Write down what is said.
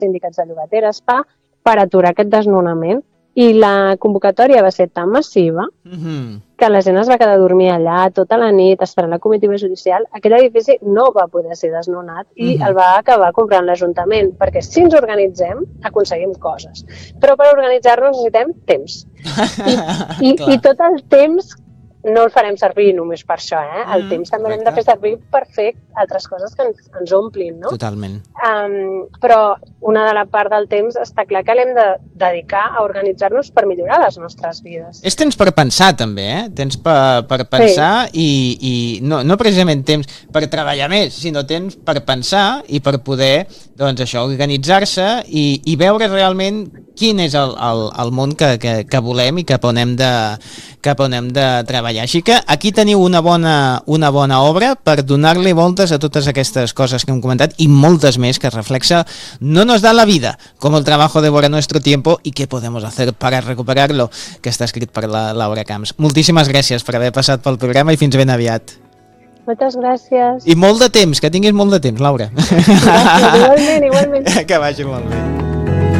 sindicats de llogateres fa per aturar aquest desnonament. I la convocatòria va ser tan massiva que la gent es va quedar a dormir allà tota la nit, esperant la comitiva judicial. Aquest edifici no va poder ser desnonat i el va acabar comprant l'Ajuntament, perquè si ens organitzem, aconseguim coses. Però per organitzar-nos necessitem temps. I tot el temps no el farem servir només per això, El temps també l'hem de fer servir per fer altres coses que ens omplin, no? Totalment. Però una de la part del temps està clar que l'hem de dedicar a organitzar-nos per millorar les nostres vides. És temps per pensar, també, Temps per pensar i no precisament temps per treballar més, sinó temps per pensar i per poder, doncs això, organitzar-se i veure realment quin és el món que volem i cap on hem de treballar. Així que aquí teniu una bona obra per donar-li voltes a totes aquestes coses que hem comentat i moltes més que reflexa no nos da la vida, como el trabajo devora nuestro tiempo y qué podemos hacer para recuperarlo, que està escrit per la Laura Camps. Moltíssimes gràcies per haver passat pel programa i fins ben aviat. Moltes gràcies. I molt de temps, que tinguis molt de temps, Laura. Gràcies, igualment. Que vagi molt bé.